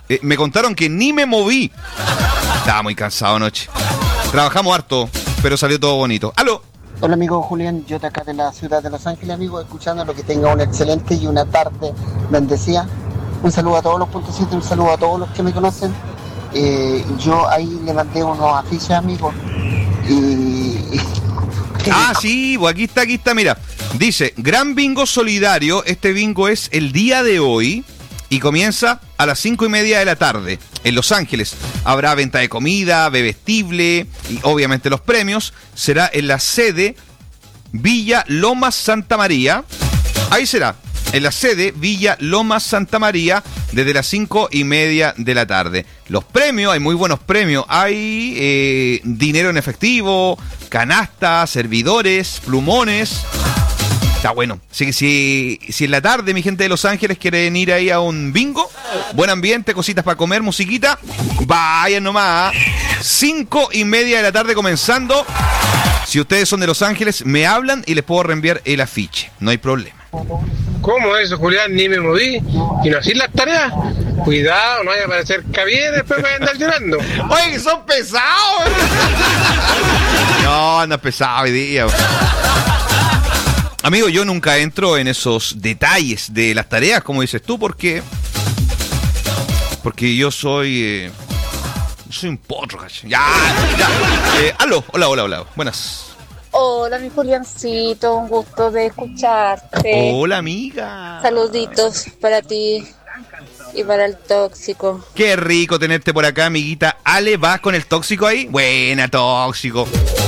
Me contaron que ni me moví. Estaba muy cansado anoche. Trabajamos harto, pero salió todo bonito. ¡Aló! Hola amigo Julián, yo de acá de la ciudad de Los Ángeles, amigo, escuchando lo que tenga una excelente y una tarde bendecida. Un saludo a todos los puntos 7, un saludo a todos los que me conocen. Yo ahí le mandé unos afiches, amigos. Sí, pues aquí está, mira. Dice, gran bingo solidario. Este bingo es el día de hoy y comienza a las 5:30 de la tarde. En Los Ángeles habrá venta de comida, bebestible y obviamente los premios. Será en la sede Villa Lomas Santa María. Ahí será, en la sede Villa Lomas Santa María, desde las 5:30 de la tarde. Los premios, hay muy buenos premios. Hay dinero en efectivo, canastas, servidores, plumones. Está bueno. Así que si en la tarde mi gente de Los Ángeles quieren ir ahí a un bingo, buen ambiente, cositas para comer, musiquita, vayan nomás. 5:30 de la tarde comenzando. Si ustedes son de Los Ángeles, me hablan y les puedo reenviar el afiche. No hay problema. ¿Cómo eso, Julián? Ni me moví y no hacís las tareas. Cuidado, no vaya a aparecer Javier, después voy a andar llorando. Oye, que son pesados. No, andan pesados hoy día. Amigo, yo nunca entro en esos detalles de las tareas, como dices tú, porque yo soy un potro, ¿cachai? Ya. Aló, hola, buenas. Hola, mi Juliancito, un gusto de escucharte. Hola, amiga. Saluditos para ti y para el tóxico. Qué rico tenerte por acá, amiguita. Ale, ¿vas con el tóxico ahí? Buena, tóxico.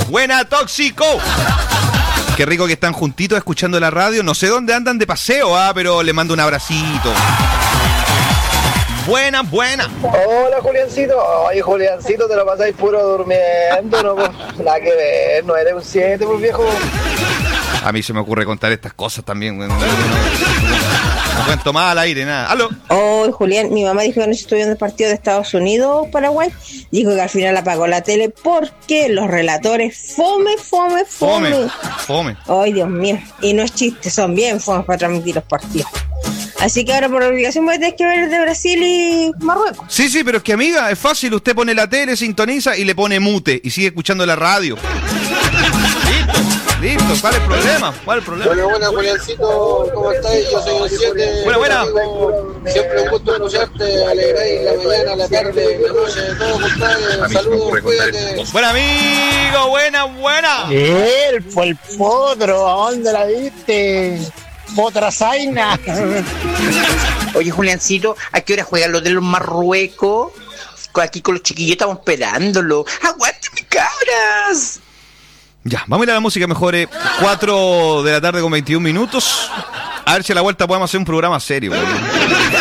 Qué rico que están juntitos escuchando la radio. No sé dónde andan de paseo, pero le mando un abracito. Buena. Hola, Juliancito. Oye, Juliancito, te lo pasáis puro durmiendo, ¿no? Pues, nada que ver, no eres un 7, pues, viejo. A mí se me ocurre contar estas cosas también. No cuento más al aire, nada. ¡Aló! Oh, Julián, mi mamá dijo que anoche estuvo viendo el partido de Estados Unidos-Paraguay. Dijo que al final apagó la tele porque los relatores fome. Ay, Dios mío. Y no es chiste, son bien fomes para transmitir los partidos. Así que ahora por obligación voy a tener que ver el de Brasil y Marruecos. Sí, pero es que, amiga, es fácil. Usted pone la tele, sintoniza y le pone mute y sigue escuchando la radio. Listo. ¿Cuál es el problema? Buena, Juliancito, ¿cómo estás? Yo soy el 7. Buena. Siempre un gusto escucharte, alegráis la mañana, la tarde, la noche, todo, compadre. Saludos, cuídate. Buen amigo, buena. Él fue el potro, ¿a dónde la viste? Otra zaina. Oye, Juliancito, ¿a qué hora juegan los de los Marruecos? Aquí con los chiquillos estamos esperándolo. ¡Aguántame, cabras! Ya, vamos a ir a la música mejor. 4 de la tarde con 21 minutos. A ver si a la vuelta podemos hacer un programa serio.